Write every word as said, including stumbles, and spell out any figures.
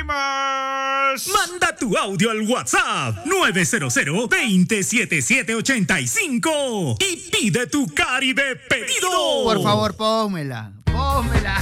tenemos. Manda tu audio al WhatsApp nueve cero cero, dos cero siete siete, ocho cinco y pide tu Caribe pedido. Por favor, pónmela. Pónmela.